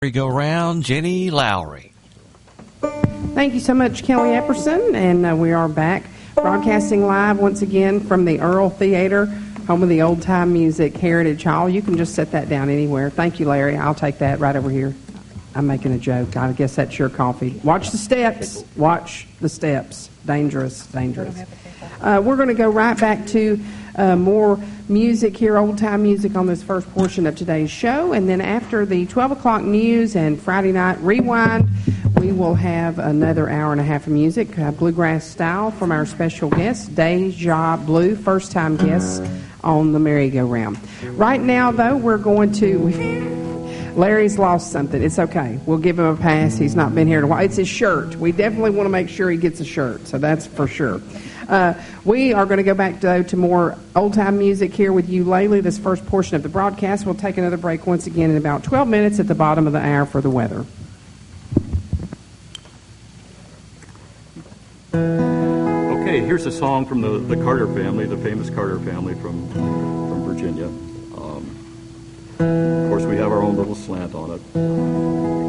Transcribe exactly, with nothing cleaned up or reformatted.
Merry-go-round, Jenny Lowry. Thank you so much, Kelly Epperson, and uh, we are back broadcasting live once again from the Earl Theater, home of the old-time music Heritage Hall. You can just set that down anywhere. Thank you, Larry. I'll take that right over here. I'm making a joke. I guess that's your coffee. Watch the steps. Watch the steps. Dangerous, dangerous. Uh, we're going to go right back to uh, more music here, old-time music on this first portion of today's show. And then after the twelve o'clock news and Friday night rewind, we will have another hour and a half of music, uh, bluegrass style, from our special guest, Deja Blue, first-time guest on the merry-go-round. Right now, though, we're going to... Larry's lost something. It's okay. We'll give him a pass. He's not been here in a while. It's his shirt. We definitely want to make sure he gets a shirt, so that's for sure. Uh, we are going to go back, though, to more old-time music here with you, Lately, this first portion of the broadcast. We'll take another break once again in about twelve minutes at the bottom of the hour for the weather. Okay, here's a song from the, the Carter family, the famous Carter family from, from Virginia. Um, of course, we have our own little slant on it.